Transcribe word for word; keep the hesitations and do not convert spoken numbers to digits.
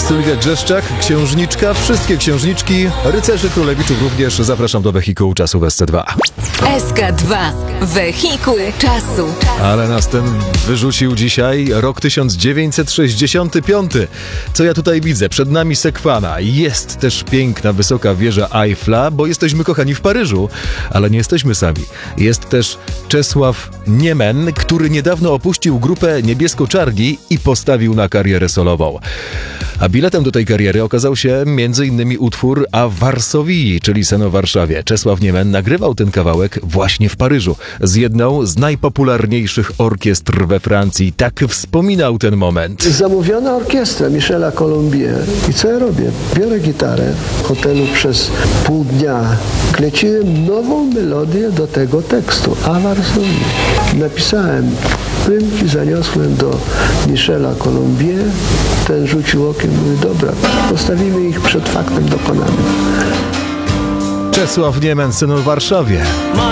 Sylwia Grzeszczak, księżniczka, wszystkie księżniczki, rycerzy królewiczów również. Zapraszam do wehikułu czasu w S C dwa. S K dwa. Wehikuł czasu. Ale nas ten wyrzucił dzisiaj rok tysiąc dziewięćset sześćdziesiąty piąty. Co ja tutaj widzę? Przed nami Sekwana. Jest też piękna, wysoka wieża Eiffla, bo jesteśmy kochani w Paryżu. Ale nie jesteśmy sami. Jest też Czesław Niemen, który niedawno opuścił grupę Niebiesko-Czarni i postawił na karierę solową. A biletem do tej kariery okazał się między innymi utwór A Varsovii, czyli Sen o Warszawie. Czesław Niemen nagrywał ten kawałek właśnie w Paryżu z jedną z najpopularniejszych orkiestr we Francji. Tak wspominał ten moment. Zamówiona orkiestra Michela Colombier. I co ja robię? Biorę gitarę w hotelu przez pół dnia. Kleciłem nową melodię do tego tekstu. A Varsovii. Napisałem prym i zaniosłem do Michela Colombier. Ten rzucił okiem, mówi, dobra, postawimy ich przed faktem dokonanym. Czesław Niemen, Sen o Warszawie.